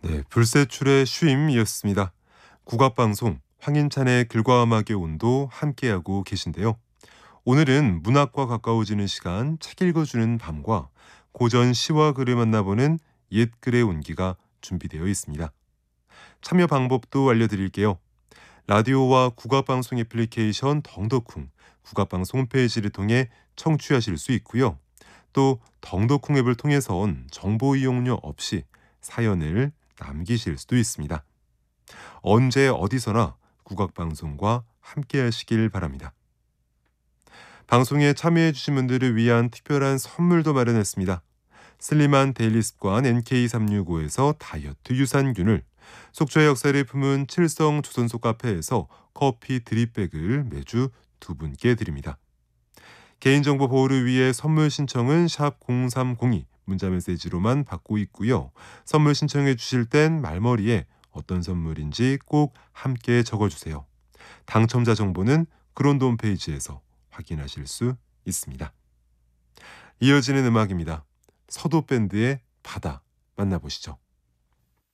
네, 불세출의 쉼이었습니다. 국악방송 황인찬의 글과 음악의 온도 함께하고 계신데요. 오늘은 문학과 가까워지는 시간 책 읽어주는 밤과 고전 시와 글을 만나보는 옛글의 온기가 준비되어 있습니다. 참여 방법도 알려드릴게요. 라디오와 국악방송 애플리케이션 덩더쿵, 국악방송 홈페이지를 통해 청취하실 수 있고요. 또 덩더쿵 앱을 통해선 정보 이용료 없이 사연을 남기실 수도 있습니다. 언제 어디서나 국악방송과 함께 하시길 바랍니다. 방송에 참여해 주신 분들을 위한 특별한 선물도 마련했습니다. 슬림한 데일리 습관 NK365에서 다이어트 유산균을, 속초의 역사를 품은 칠성 조선소 카페에서 커피 드립백을 매주 두 분께 드립니다. 개인정보 보호를 위해 선물 신청은 샵 0302 문자메시지로만 받고 있고요. 선물 신청해 주실 땐 말머리에 어떤 선물인지 꼭 함께 적어주세요. 당첨자 정보는 그론도 홈페이지에서 확인하실 수 있습니다. 이어지는 음악입니다. 서도밴드의 바다 만나보시죠.